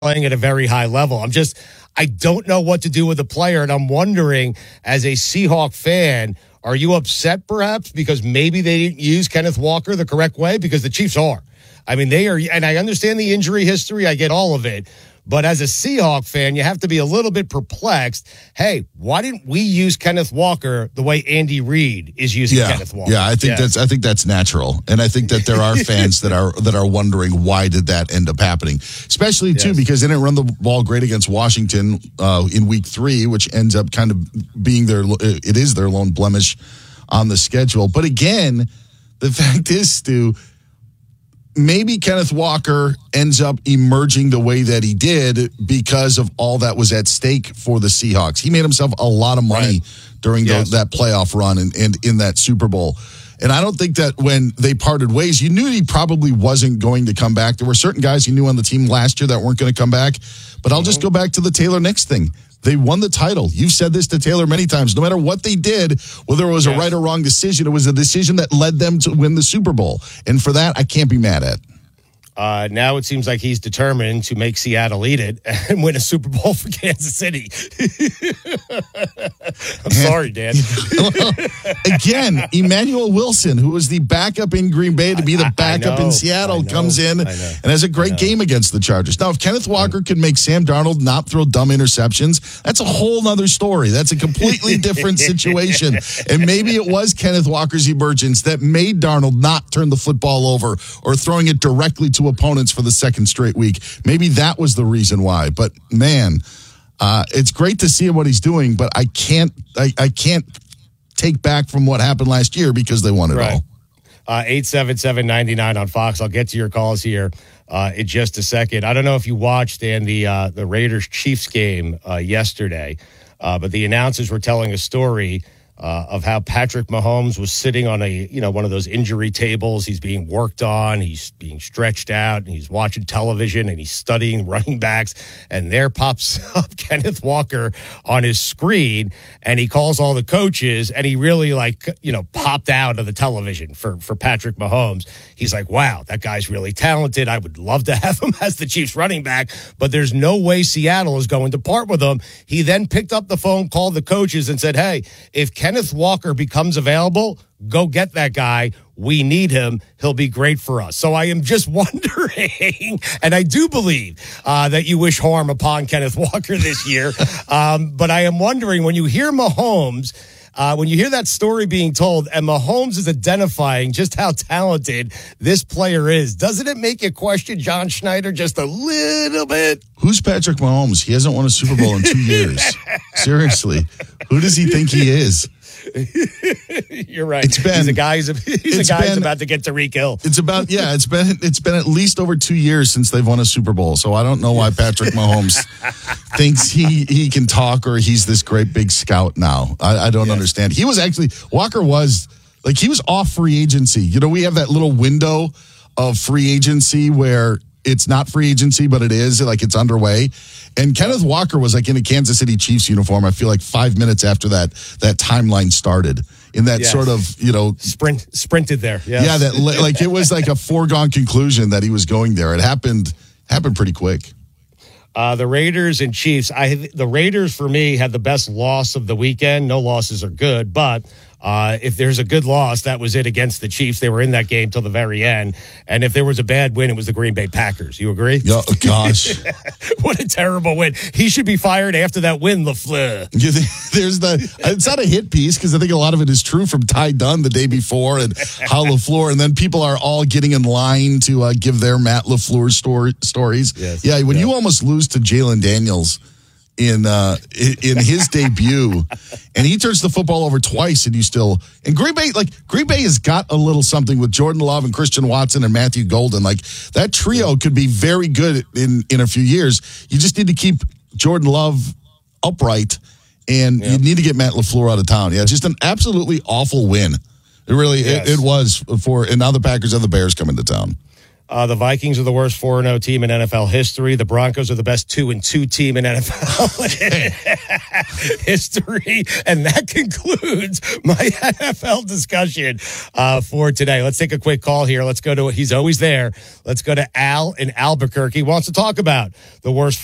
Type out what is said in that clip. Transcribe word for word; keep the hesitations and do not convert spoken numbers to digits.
playing at a very high level. I'm just, I don't know what to do with the player, and I'm wondering, as a Seahawk fan, are you upset perhaps because maybe they didn't use Kenneth Walker the correct way? Because the Chiefs are. I mean, they are, and I understand the injury history. I get all of it. But as a Seahawk fan, you have to be a little bit perplexed. Hey, why didn't we use Kenneth Walker the way Andy Reid is using yeah, Kenneth Walker? Yeah, I think yeah. that's I think that's natural, and I think that there are fans that are that are wondering why did that end up happening, especially too yes. because they didn't run the ball great against Washington uh, in Week Three, which ends up kind of being their it is their lone blemish on the schedule. But again, the fact is, Stu, maybe Kenneth Walker ends up emerging the way that he did because of all that was at stake for the Seahawks. He made himself a lot of money right. during yes. the, that playoff run and, and in that Super Bowl. And I don't think that when they parted ways, you knew he probably wasn't going to come back. There were certain guys you knew on the team last year that weren't going to come back. But I'll mm-hmm. just go back to the Taylor Nix thing. They won the title. You've said this to Taylor many times. No matter what they did, whether it was yes. a right or wrong decision, it was a decision that led them to win the Super Bowl. And for that, I can't be mad at. Uh, now it seems like he's determined to make Seattle eat it and win a Super Bowl for Kansas City. I'm sorry, Dan. Well, again, Emmanuel Wilson, who was the backup in Green Bay to be the backup know, in Seattle, comes in and has a great game against the Chargers. Now, if Kenneth Walker can make Sam Darnold not throw dumb interceptions, that's a whole other story. That's a completely different situation. And maybe it was Kenneth Walker's emergence that made Darnold not turn the football over or throwing it directly to opponents for the second straight week. Maybe that was the reason why. But man, uh, it's great to see what he's doing, but I can't I, I can't take back from what happened last year because they won it right. all. Uh, eight seven seven, nine nine on Fox. I'll get to your calls here uh, in just a second. I don't know if you watched, Dan, the, uh, the Raiders-Chiefs game uh, yesterday, uh, but the announcers were telling a story Uh, of how Patrick Mahomes was sitting on a, you know, one of those injury tables. He's being worked on. He's being stretched out, and he's watching television, and he's studying running backs. And there pops up Kenneth Walker on his screen, and he calls all the coaches, and he really, like, you know, popped out of the television for, for Patrick Mahomes. He's like, wow, that guy's really talented. I would love to have him as the Chiefs running back, but there's no way Seattle is going to part with him. He then picked up the phone, called the coaches, and said, hey, if Kenneth Kenneth Walker becomes available, go get that guy. We need him. He'll be great for us. So I am just wondering, and I do believe uh, that you wish harm upon Kenneth Walker this year, um, but I am wondering, when you hear Mahomes, uh, when you hear that story being told, and Mahomes is identifying just how talented this player is, doesn't it make you question John Schneider just a little bit? Who's Patrick Mahomes? He hasn't won a Super Bowl in two years. Seriously. Who does he think he is? You're right. It's been, he's a guy. He's a, he's a guy who's about to get Tyreek Hill. It's about yeah. It's been it's been at least over two years since they've won a Super Bowl. So I don't know why Patrick Mahomes thinks he he can talk or he's this great big scout now. I, I don't yes. understand. He was actually Walker was like he was off free agency. You know, we have that little window of free agency where it's not free agency, but it is like it's underway. And Kenneth Walker was like in a Kansas City Chiefs uniform. I feel like five minutes after that, that timeline started in that yes. sort of, you know, sprint sprinted there. Yes. Yeah. That like, it was like a foregone conclusion that he was going there. It happened, happened pretty quick. Uh, the Raiders and Chiefs. I, the Raiders for me had the best loss of the weekend. No losses are good, but Uh, if there's a good loss, that was it against the Chiefs. They were in that game till the very end. And if there was a bad win, it was the Green Bay Packers. You agree? Oh, gosh. What a terrible win. He should be fired after that win, LaFleur. There's the, it's not a hit piece because I think a lot of it is true from Ty Dunn the day before and how LaFleur, and then people are all getting in line to uh, give their Matt LaFleur story, stories. Yes, yeah, when yeah. you almost lose to Jalen Daniels in uh, in his debut, and he turns the football over twice, and you still and Green Bay like Green Bay has got a little something with Jordan Love and Christian Watson and Matthew Golden. Like that trio could be very good in in a few years. You just need to keep Jordan Love upright, and yep. you need to get Matt LaFleur out of town. Yeah, just an absolutely awful win. It really yes. it, it was for, and now the Packers and the Bears come into town. Uh, the Vikings are the worst four and oh team in N F L history. The Broncos are the best two and two team in N F L history. And that concludes my N F L discussion uh, for today. Let's take a quick call here. Let's go to, he's always there. Let's go to Al in Albuquerque. He wants to talk about the worst